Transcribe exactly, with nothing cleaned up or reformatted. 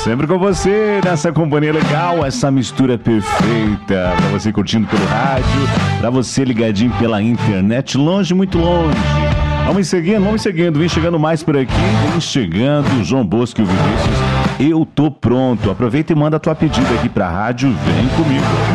Sempre com você, nessa companhia legal, essa mistura perfeita, pra você curtindo pelo rádio, pra você ligadinho pela internet, longe, muito longe. Vamos seguindo, vamos seguindo, vem chegando mais por aqui, vem chegando o João Bosco e o Vinícius. Eu tô pronto, aproveita e manda a tua pedida aqui pra rádio, vem comigo.